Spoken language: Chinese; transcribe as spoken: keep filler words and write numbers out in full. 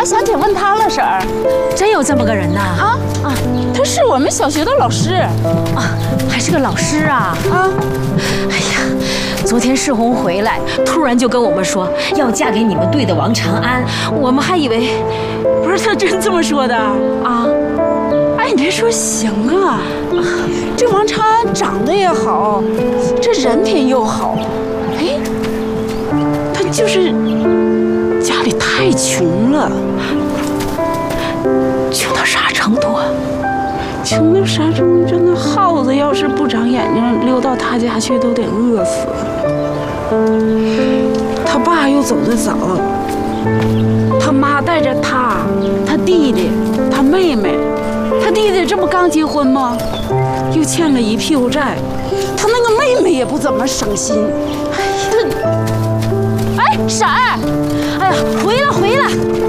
还想起问他了，婶儿。 真有这么个人呐？ 啊啊，他是我们小学的老师啊，还是个老师啊？ 啊！ 哎呀，昨天世红回来，突然就跟我们说要嫁给你们队的王长安，我们还以为不是他真这么说的啊。 哎，你别说，行啊，这王长安长得也好，这人品又好，哎，他就是家里太穷了，穷到啥程度啊？穷到啥程度？就那耗子要是不长眼睛，溜到他家去都得饿死。他爸又走得早，他妈带着他、他弟弟、他妹妹。他弟弟这不刚结婚吗？又欠了一屁股债，他那个妹妹也不怎么省心。哎呀，哎，婶儿，哎呀，回来回来！